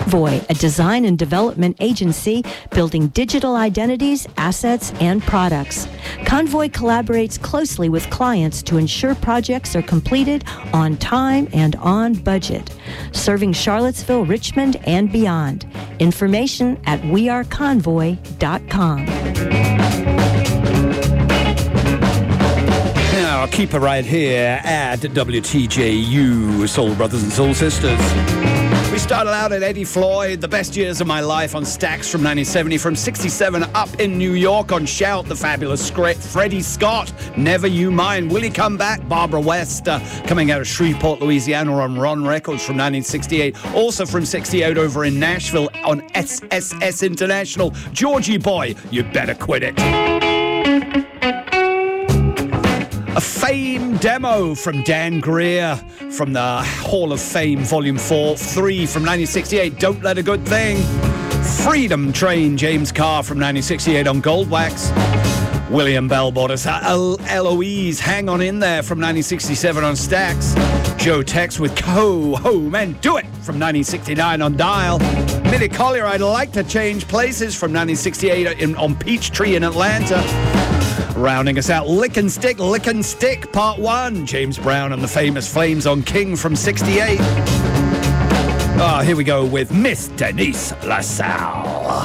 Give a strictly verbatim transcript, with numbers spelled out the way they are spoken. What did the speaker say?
Convoy, a design and development agency building digital identities, assets, and products. Convoy collaborates closely with clients to ensure projects are completed on time and on budget, serving Charlottesville, Richmond, and beyond. Information at we are convoy dot com. Now, keep it right here at W T J U, Soul Brothers and Soul Sisters. We started out at Eddie Floyd, The Best Years of My Life on Stax from nineteen seventy. From sixty-seven, Up in New York on Shout, the fabulous script. Freddie Scott, Never You Mind. Will He Come Back? Barbara West, uh, coming out of Shreveport, Louisiana on Ron Records from nineteen sixty-eight. Also from sixty-eight over in Nashville on S S S International. Georgie Boy, You Better Quit It. A Fame demo from Dan Greer from the Hall of Fame, Volume four, three from nineteen sixty-eight, Don't Let a Good Thing. Freedom Train, James Carr from nineteen sixty-eight on Goldwax. William Bell bought us El- Eloise, Hang On In There from nineteen sixty-seven on Stax. Joe Tex with Go Home and Do It from nineteen sixty-nine on Dial. Millie Collier, I'd Like to Change Places from nineteen sixty-eight in, on Peachtree in Atlanta. Rounding us out, Lick and Stick, Lick and Stick, Part one. James Brown and the Famous Flames on King from sixty-eight. Ah, here we go with Miss Denise LaSalle.